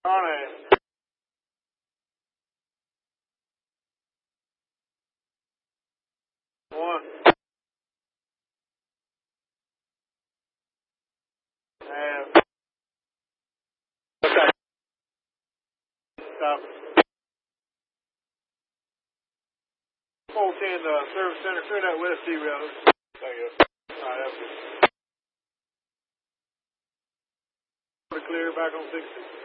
On ahead. One. And okay. Stop. 410 Service Center, clear that west T-rail. Thank you. All right, that's good. Clear back on 60.